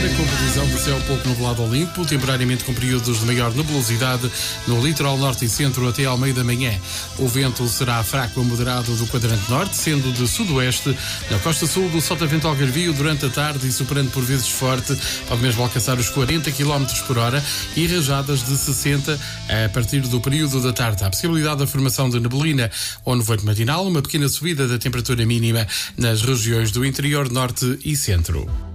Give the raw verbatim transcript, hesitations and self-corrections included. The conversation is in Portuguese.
quarta-feira, com previsão de céu pouco nublado ao limpo, temporariamente com períodos de maior nebulosidade no litoral norte e centro até ao meio da manhã. O vento será fraco a moderado do quadrante norte, sendo de sudoeste. Na costa sul do sotavento algarvio durante a tarde e superando por vezes forte, pode mesmo alcançar os quarenta quilómetros por hora e rajadas de sessenta a partir do período da tarde. Há possibilidade da formação de neblina ou nevoeiro matinal, uma pequena subida da temperatura mínima nas regiões do interior norte e centro.